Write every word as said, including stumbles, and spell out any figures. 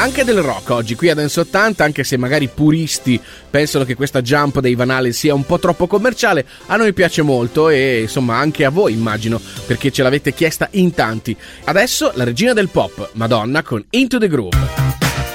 Anche del rock oggi qui a Dance ottanta, anche se magari puristi pensano che questa Jump dei Van Halen sia un po' troppo commerciale, a noi piace molto e insomma anche a voi immagino, perché ce l'avete chiesta in tanti. Adesso la regina del pop, Madonna con Into the Groove.